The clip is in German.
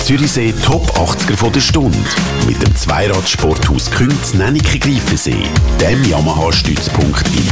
Zürichsee Top 80er von der Stunde. Mit dem Zweirad-Sporthaus Künz Nennike Greifensee, dem Yamaha-Stützpunkt in